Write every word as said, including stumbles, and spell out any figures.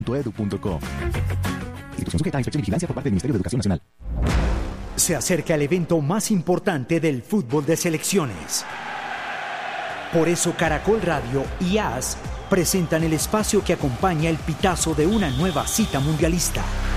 edu punto co. Institución sujeta a inspección y vigilancia por parte del Ministerio de Educación Nacional. Se acerca el evento más importante del fútbol de selecciones. Por eso Caracol Radio y A S presentan el espacio que acompaña el pitazo de una nueva cita mundialista.